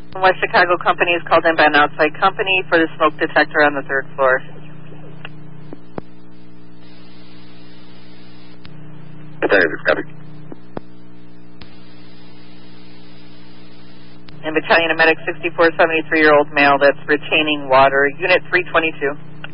West Chicago company is called in by an outside company for the smoke detector on the 3rd floor. Copy. And battalion of medic 6473-year-old male that's retaining water, unit 322.